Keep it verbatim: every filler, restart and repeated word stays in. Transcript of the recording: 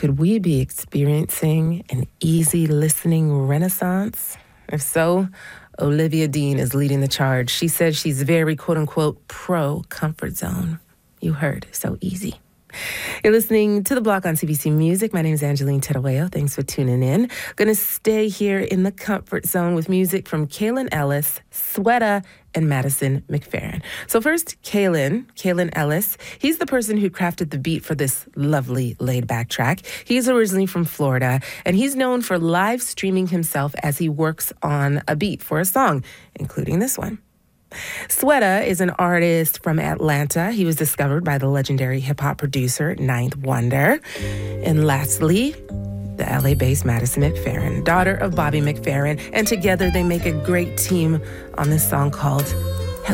Could we be experiencing an easy listening renaissance? If so, Olivia Dean is leading the charge. She says she's very, quote unquote, pro comfort zone. You heard, so easy. You're listening to The Block on C B C Music. My name is Angeline Tedaweo. Thanks for tuning in. Going to stay here in the comfort zone with music from Kalen Ellis, Sweta, and Madison McFerrin. So first, Kalen, Kalen Ellis. He's the person who crafted the beat for this lovely laid-back track. He's originally from Florida, and he's known for live streaming himself as he works on a beat for a song, including this one. Sweta is an artist from Atlanta. He was discovered by the legendary hip-hop producer Ninth Wonder. And lastly, the L A-based Madison McFerrin, daughter of Bobby McFerrin. And together they make a great team on this song called